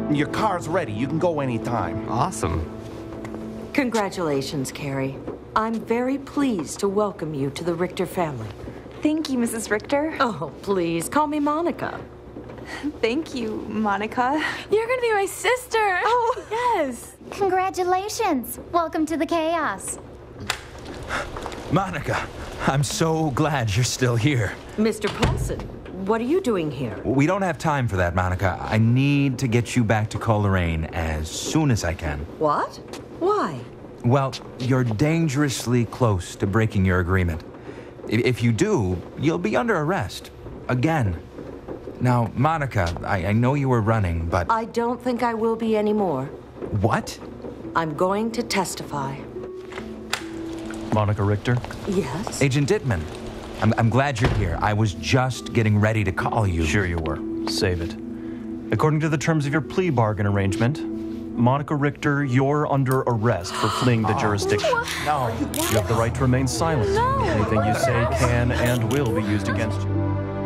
Your car's ready. You can go anytime. Awesome. Congratulations, Carrie. I'm very pleased to welcome you to the Richter family. Thank you, Mrs. Richter. Oh, please, call me Monica. Thank you, Monica. You're gonna be my sister. Oh, yes. Congratulations. Welcome to the chaos. Monica, I'm so glad you're still here. Mr. Paulson, what are you doing here? We don't have time for that, Monica. I need to get you back to Coleraine as soon as I can. What? Why? Well, you're dangerously close to breaking your agreement. If you do, you'll be under arrest. Again. Now, Monica, I know you were running, but... I don't think I will be anymore. What? I'm going to testify. Monica Richter? Yes? Agent Dittman, I'm glad you're here. I was just getting ready to call you. Sure you were. Save it. According to the terms of your plea bargain arrangement, Monica Richter, you're under arrest for fleeing the jurisdiction. No. You have the right to remain silent. No. Anything you say can and will be used against you.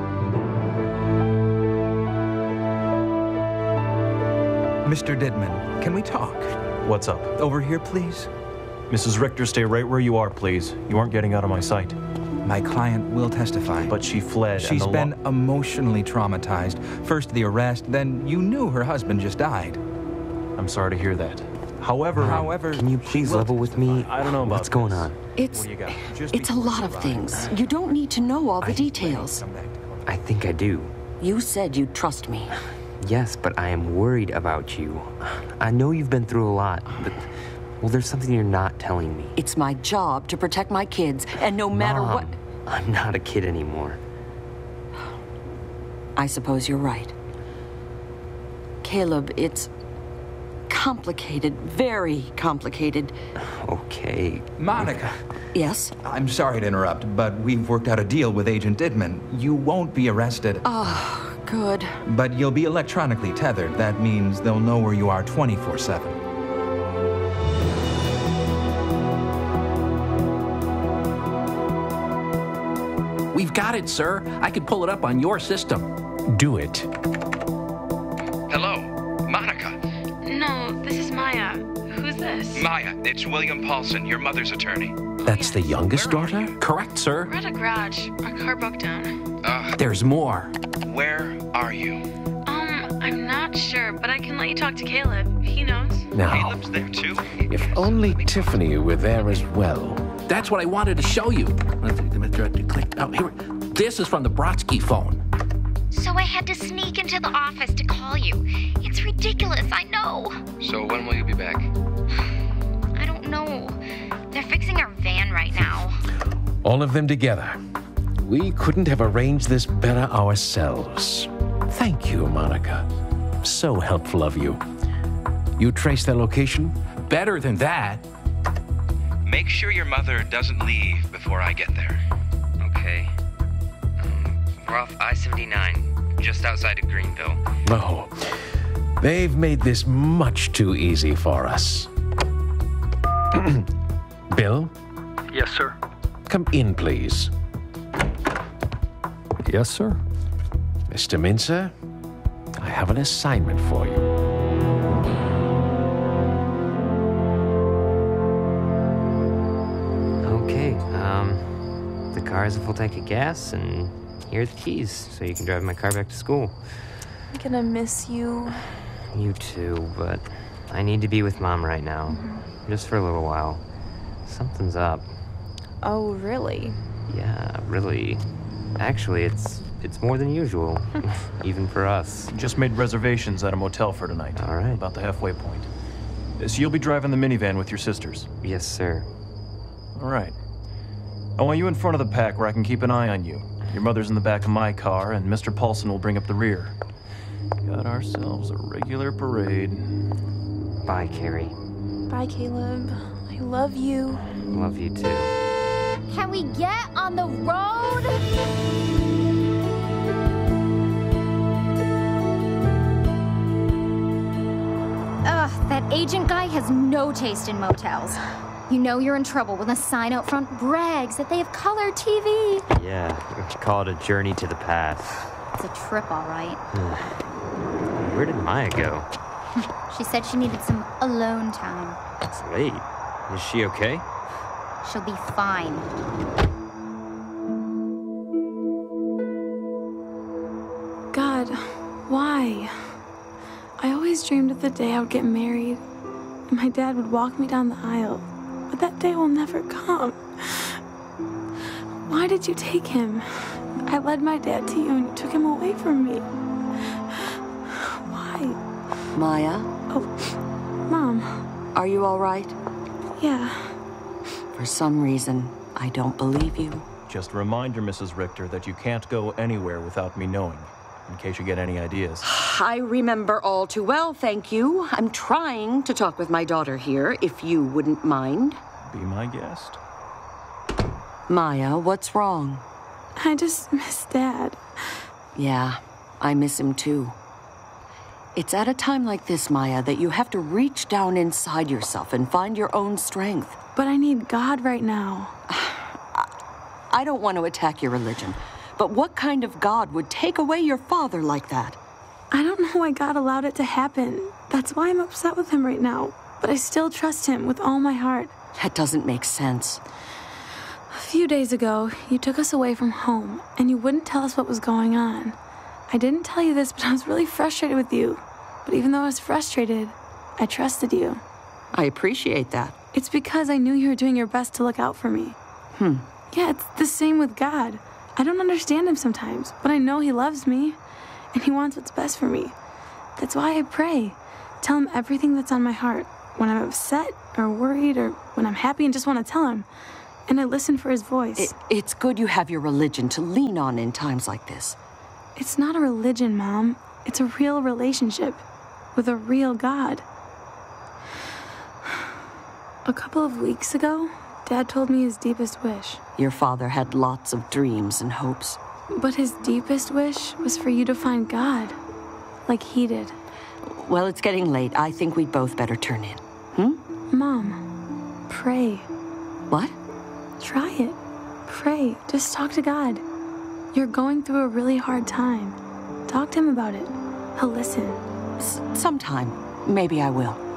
Mr. Dittman, can we talk? What's up? Over here, please. Mrs. Richter, stay right where you are, please. You aren't getting out of my sight. My client will testify. But she fled. She's been emotionally traumatized. First the arrest, then you knew her husband just died. I'm sorry to hear that. However, Can you please level with me? I don't know about what's going this. on. What do you got? It's a lot of things. You don't need to know all the details. I think I do. You said you'd trust me. Yes, but I am worried about you. I know you've been through a lot, but, well, there's something you're not telling me. It's my job to protect my kids, and no matter Mom, what... I'm not a kid anymore. I suppose you're right. Caleb, it's complicated, very complicated. Okay. Monica. Yes? I'm sorry to interrupt, but we've worked out a deal with Agent Dittman. You won't be arrested. Oh, good. But you'll be electronically tethered. That means they'll know where you are 24/7. We've got it, sir. I can pull it up on your system. Do it. Hello, Monica. No, this is Maya. Who's this? Maya, it's William Paulson, your mother's attorney. That's the youngest daughter? Correct, sir. We're at a garage. Our car broke down. There's more. Where are you? I'm not sure, but I can let you talk to Caleb. He knows. Now, Caleb's there too? if only Tiffany were there as well. That's what I wanted to show you. Click. Oh, here. This is from the Brodsky phone. So I had to sneak into the office to call you. It's ridiculous, I know. So when will you be back? I don't know. They're fixing our van right now. All of them together. We couldn't have arranged this better ourselves. Thank you, Monica. So helpful of you. You traced their location? Better than that. Make sure your mother doesn't leave before I get there. Okay. We're off I-79, just outside of Greenville. Oh, they've made this much too easy for us. Bill? Yes, sir. Come in, please. Yes, sir. Mr. Mincer, I have an assignment for you. Okay, the car has a full tank of gas, and here are the keys, so you can drive my car back to school. I'm gonna miss you. You too, but I need to be with Mom right now. Just for a little while. Something's up. Oh, really? Yeah, really. Actually, it's more than usual, even for us. Just made reservations at a motel for tonight. All right. About the halfway point. So you'll be driving the minivan with your sisters? Yes, sir. All right. I want you in front of the pack where I can keep an eye on you. Your mother's in the back of my car, and Mr. Paulson will bring up the rear. Got ourselves a regular parade. Bye, Carrie. Bye, Caleb. I love you. Love you too. Can we get on the road? Ugh, that agent guy has no taste in motels. You know you're in trouble when the sign out front brags that they have color TV. Yeah, call it a journey to the past. It's a trip, all right. Where did Maya go? She said she needed some alone time. It's late. Is she okay? She'll be fine. God, why? I always dreamed of the day I would get married, and my dad would walk me down the aisle. But that day will never come. Why did you take him? I led my dad to you and you took him away from me. Why? Maya? Oh, Mom. Are you all right? Yeah. For some reason, I don't believe you. Just a reminder, Mrs. Richter, that you can't go anywhere without me knowing, in case you get any ideas. I remember all too well, thank you. I'm trying to talk with my daughter here, if you wouldn't mind. Be my guest. Maya, what's wrong? I just miss Dad. Yeah, I miss him too. It's at a time like this, Maya, that you have to reach down inside yourself and find your own strength. But I need God right now. I don't want to attack your religion, but what kind of God would take away your father like that? I don't know why God allowed it to happen. That's why I'm upset with him right now. But I still trust him with all my heart. That doesn't make sense. A few days ago, you took us away from home, and you wouldn't tell us what was going on. I didn't tell you this, but I was really frustrated with you. But even though I was frustrated, I trusted you. I appreciate that. It's because I knew you were doing your best to look out for me. Yeah, it's the same with God. I don't understand him sometimes, but I know he loves me, and he wants what's best for me. That's why I pray. Tell him everything that's on my heart, when I'm upset or worried or when I'm happy and just want to tell him. And I listen for his voice. It's good you have your religion to lean on in times like this. It's not a religion, Mom. It's a real relationship with a real God. A couple of weeks ago, Dad told me his deepest wish. Your father had lots of dreams and hopes. But his deepest wish was for you to find God, like he did. Well, it's getting late. I think we'd both better turn in. Mom, pray. What? Try it. Pray. Just talk to God. You're going through a really hard time. Talk to him about it. He'll listen. Sometime. Maybe I will.